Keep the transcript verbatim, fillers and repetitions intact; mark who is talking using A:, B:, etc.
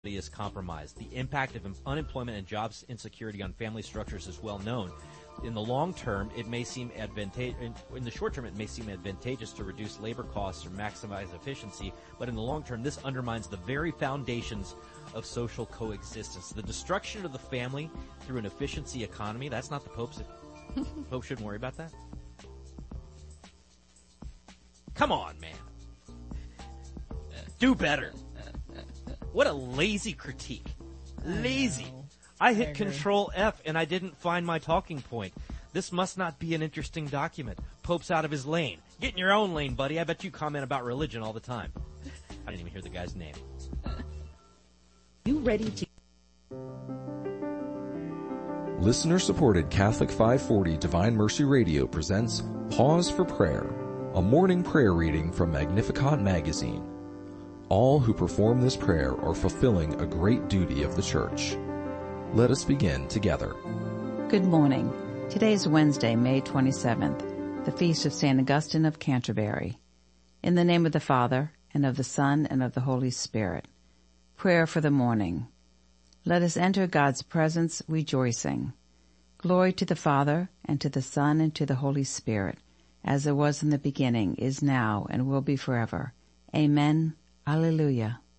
A: is compromised. The impact of unemployment and jobs insecurity on family structures is well known. In the long term, it may seem advantageous. In the short term, it may seem advantageous to reduce labor costs or maximize efficiency, but in the long term, this undermines the very foundations of social coexistence. The destruction of the family through an efficiency economy, that's not the Pope's. The Pope shouldn't worry about that. Come on, man. Do better. What a lazy critique. Lazy. I hit Control F and I didn't find my talking point. This must not be an interesting document. Pope's out of his lane. Get in your own lane, buddy. I bet you comment about religion all the time. I didn't even hear the guy's name.
B: You ready to...
C: Listener-supported Catholic five forty Divine Mercy Radio presents Pause for Prayer, a morning prayer reading from Magnificat magazine. All who perform this prayer are fulfilling a great duty of the Church. Let us begin together.
D: Good morning. Today is Wednesday, May twenty-seventh, the feast of Saint Augustine of Canterbury. In the name of the Father, and of the Son, and of the Holy Spirit. Prayer for the morning. Let us enter God's presence rejoicing. Glory to the Father, and to the Son, and to the Holy Spirit, as it was in the beginning, is now, and will be forever. Amen. Alleluia.